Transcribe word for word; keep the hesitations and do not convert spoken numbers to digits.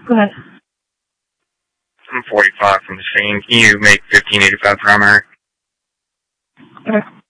Go ahead. I'm forty-five from the scene. Can you make fifteen eighty-five primary? Okay.